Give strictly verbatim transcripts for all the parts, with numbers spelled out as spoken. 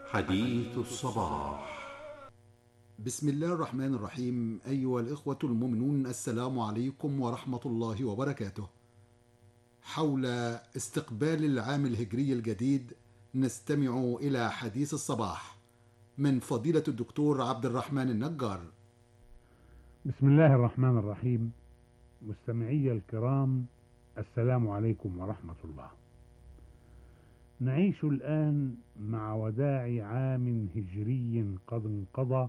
حديث الصباح. بسم الله الرحمن الرحيم. أيها الإخوة المؤمنون، السلام عليكم ورحمة الله وبركاته. حول استقبال العام الهجري الجديد نستمع إلى حديث الصباح من فضيلة الدكتور عبد الرحمن النجار. بسم الله الرحمن الرحيم. مستمعي الكرام، السلام عليكم ورحمة الله. نعيش الآن مع وداع عام هجري قد انقضى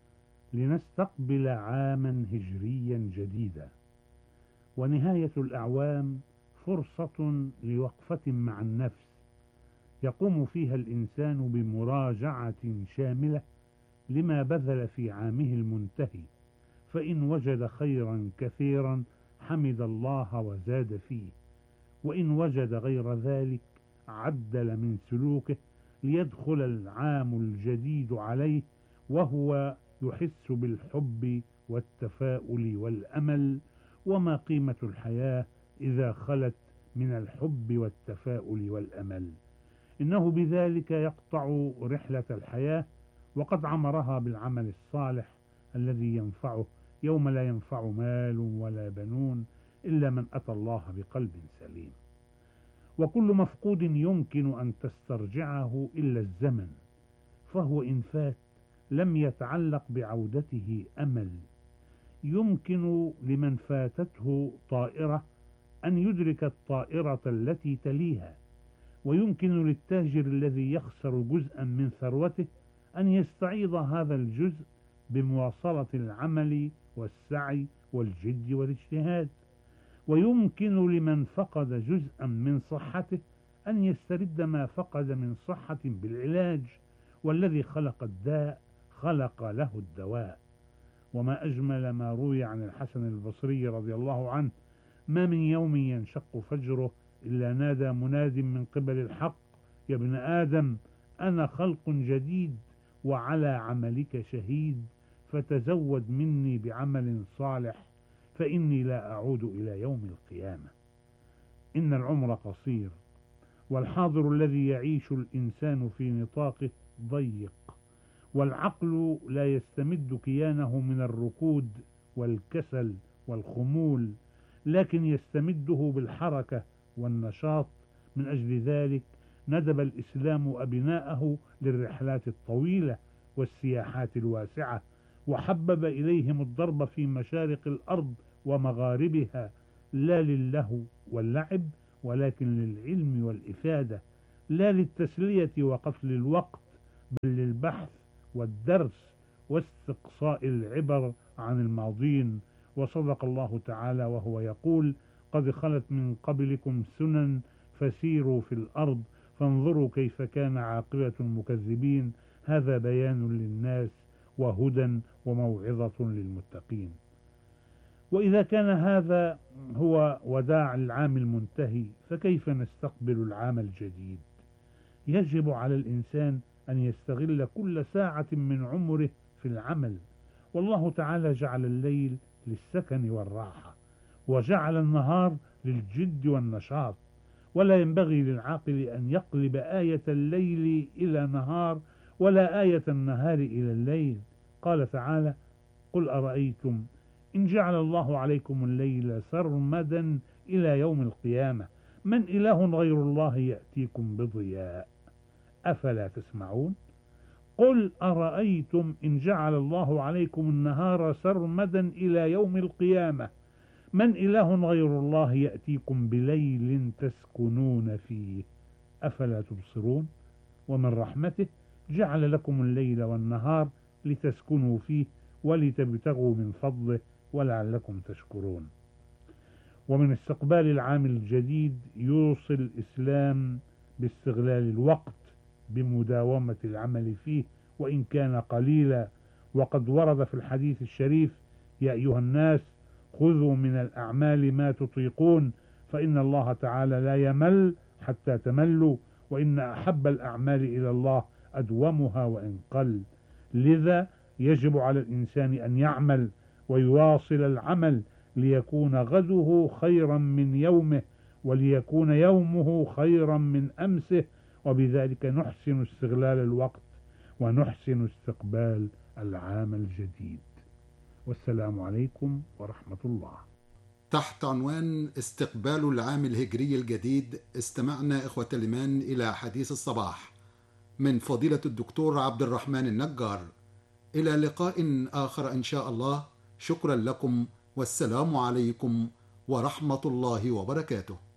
لنستقبل عاما هجريا جديدا، ونهاية الأعوام فرصة لوقفة مع النفس يقوم فيها الإنسان بمراجعة شاملة لما بذل في عامه المنتهي، فإن وجد خيرا كثيرا حمد الله وزاد فيه، وإن وجد غير ذلك عدل من سلوكه ليدخل العام الجديد عليه وهو يحس بالحب والتفاؤل والأمل. وما قيمة الحياة إذا خلت من الحب والتفاؤل والأمل؟ إنه بذلك يقطع رحلة الحياة، وقد عمرها بالعمل الصالح الذي ينفعه يوم لا ينفع مال ولا بنون إلا من أتى الله بقلب سليم. وكل مفقود يمكن أن تسترجعه إلا الزمن، فهو إن فات لم يتعلق بعودته أمل. يمكن لمن فاتته طائرة أن يدرك الطائرة التي تليها، ويمكن للتاجر الذي يخسر جزءا من ثروته أن يستعيض هذا الجزء بمواصلة العمل والسعي والجد والاجتهاد. ويمكن لمن فقد جزءا من صحته أن يسترد ما فقد من صحة بالعلاج، والذي خلق الداء خلق له الدواء. وما أجمل ما روي عن الحسن البصري رضي الله عنه: ما من يوم ينشق فجره إلا نادى مناد من قبل الحق: يا ابن آدم، أنا خلق جديد وعلى عملك شهيد، فتزود مني بعمل صالح فإني لا أعود إلى يوم القيامة. إن العمر قصير، والحاضر الذي يعيش الإنسان في نطاقه ضيق، والعقل لا يستمد كيانه من الركود والكسل والخمول، لكن يستمده بالحركة والنشاط. من أجل ذلك ندب الإسلام أبناءه للرحلات الطويلة والسياحات الواسعة، وحبب إليهم الضرب في مشارق الأرض ومغاربها، لا للهو واللعب ولكن للعلم والإفادة، لا للتسلية وقتل الوقت، بل للبحث والدرس واستقصاء العبر عن الماضين. وصدق الله تعالى وهو يقول: قد خلت من قبلكم سنن فسيروا في الأرض فانظروا كيف كان عاقبة المكذبين. هذا بيان للناس وهدى وموعظة للمتقين. وإذا كان هذا هو وداع العام المنتهي، فكيف نستقبل العام الجديد؟ يجب على الإنسان أن يستغل كل ساعة من عمره في العمل. والله تعالى جعل الليل للسكن والراحة، وجعل النهار للجد والنشاط، ولا ينبغي للعاقل أن يقلب آية الليل إلى نهار ولا آية النهار إلى الليل. قال تعالى: قل أرأيتم إن جعل الله عليكم الليل سرمدا إلى يوم القيامة من إله غير الله يأتيكم بضياء أفلا تسمعون. قل أرأيتم إن جعل الله عليكم النهار سرمدا إلى يوم القيامة من إله غير الله يأتيكم بليل تسكنون فيه أفلا تبصرون. ومن رحمته جعل لكم الليل والنهار لتسكنوا فيه ولتبتغوا من فضله ولعلكم تشكرون. ومن استقبال العام الجديد يوصي الإسلام باستغلال الوقت بمداومة العمل فيه وإن كان قليلا. وقد ورد في الحديث الشريف: يا أيها الناس خذوا من الأعمال ما تطيقون، فإن الله تعالى لا يمل حتى تملوا، وإن أحب الأعمال إلى الله أدومها وإن قل. لذا يجب على الإنسان أن يعمل ويواصل العمل ليكون غده خيرا من يومه، وليكون يومه خيرا من أمسه، وبذلك نحسن استغلال الوقت ونحسن استقبال العام الجديد. والسلام عليكم ورحمة الله. تحت عنوان استقبال العام الهجري الجديد استمعنا إخوة الإيمان إلى حديث الصباح من فضيلة الدكتور عبد الرحمن النجار. إلى لقاء آخر إن شاء الله. شكرا لكم والسلام عليكم ورحمة الله وبركاته.